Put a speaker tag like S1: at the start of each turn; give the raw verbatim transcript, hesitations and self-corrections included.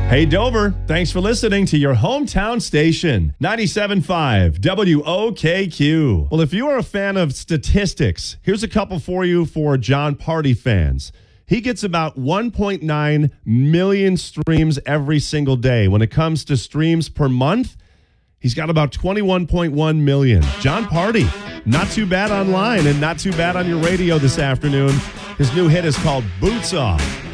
S1: Hey, Dover, thanks for listening to your hometown station, ninety-seven point five W O K Q. Well, if you are a fan of statistics, here's a couple for you for Jon Pardi fans. He gets about one point nine million streams every single day. When it comes to streams per month, he's got about twenty-one point one million. Jon Pardi, not too bad online and not too bad on your radio this afternoon. His new hit is called Boots Off.